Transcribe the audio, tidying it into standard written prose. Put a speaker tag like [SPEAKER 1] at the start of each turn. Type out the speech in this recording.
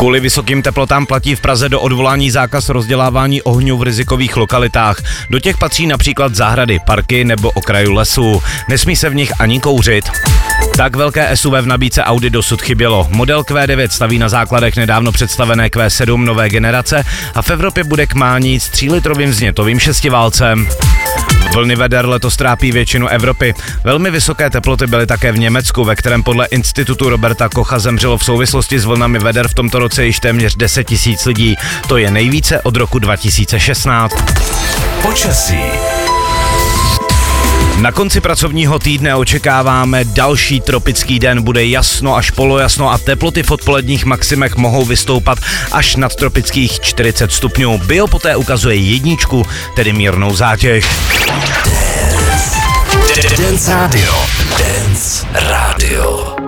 [SPEAKER 1] Kvůli vysokým teplotám platí v Praze do odvolání zákaz rozdělávání ohňů v rizikových lokalitách. Do těch patří například zahrady, parky nebo okraju lesů. Nesmí se v nich ani kouřit. Tak velké SUV v nabídce Audi dosud chybělo. Model Q9 staví na základech nedávno představené Q7 nové generace a v Evropě bude k mání s 3litrovým vznětovým šestiválcem. Vlny veder letos trápí většinu Evropy. Velmi vysoké teploty byly také v Německu, ve kterém podle institutu Roberta Kocha zemřelo v souvislosti s vlnami veder v tomto roce již téměř 10 000 lidí. To je nejvíce od roku 2016.
[SPEAKER 2] Počasí.
[SPEAKER 1] Na konci pracovního týdne očekáváme další tropický den, bude jasno až polojasno a teploty v odpoledních maximech mohou vystoupat až nad tropických 40 stupňů. Bio poté ukazuje 1, tedy mírnou zátěž.
[SPEAKER 2] Dance Radio.